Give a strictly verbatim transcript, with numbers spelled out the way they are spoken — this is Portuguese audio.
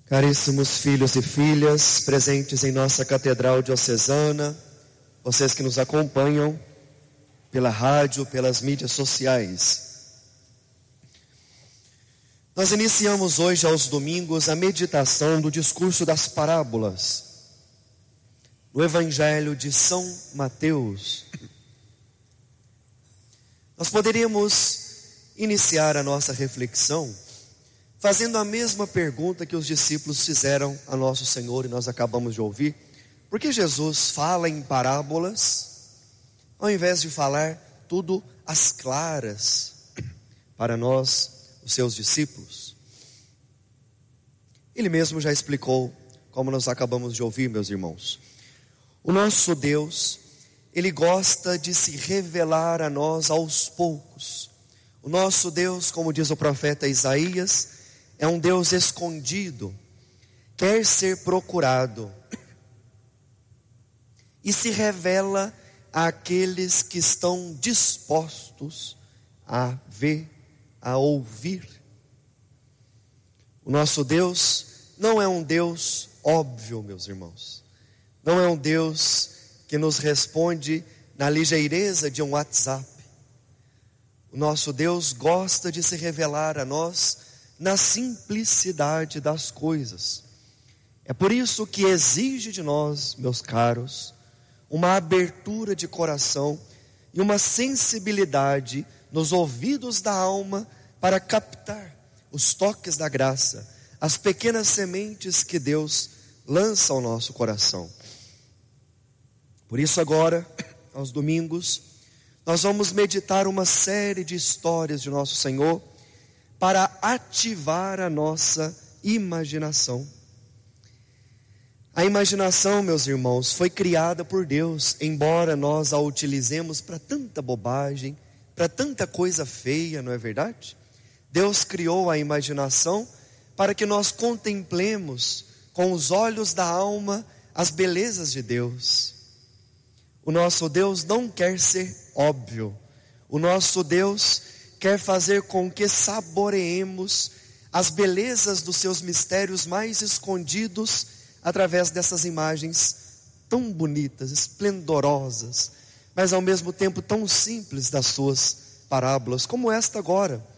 Caríssimos filhos e filhas, presentes em nossa Catedral Diocesana, vocês que nos acompanham pela rádio, pelas mídias sociais. Nós iniciamos hoje, aos domingos, a meditação do discurso das parábolas, no Evangelho de São Mateus. Nós poderíamos iniciar a nossa reflexão fazendo a mesma pergunta que os discípulos fizeram a nosso Senhor e nós acabamos de ouvir. Por que Jesus fala em parábolas, ao invés de falar tudo às claras para nós, os seus discípulos? Ele mesmo já explicou, como nós acabamos de ouvir, meus irmãos. O nosso Deus, Ele gosta de se revelar a nós aos poucos. O nosso Deus, como diz o profeta Isaías, é um Deus escondido, quer ser procurado, e se revela àqueles que estão dispostos a ver, a ouvir. O nosso Deus não é um Deus óbvio, meus irmãos. Não é um Deus que nos responde na ligeireza de um WhatsApp. O nosso Deus gosta de se revelar a nós na simplicidade das coisas. É por isso que exige de nós, meus caros, uma abertura de coração e uma sensibilidade nos ouvidos da alma para captar os toques da graça, as pequenas sementes que Deus lança ao nosso coração. Por isso agora, aos domingos, nós vamos meditar uma série de histórias de nosso Senhor para ativar a nossa imaginação. A imaginação, meus irmãos, foi criada por Deus, embora nós a utilizemos para tanta bobagem, para tanta coisa feia, não é verdade? Deus criou a imaginação para que nós contemplemos com os olhos da alma as belezas de Deus. O nosso Deus não quer ser óbvio. O nosso Deus quer fazer com que saboreemos as belezas dos seus mistérios mais escondidos através dessas imagens tão bonitas, esplendorosas, mas ao mesmo tempo tão simples das suas parábolas, como esta agora.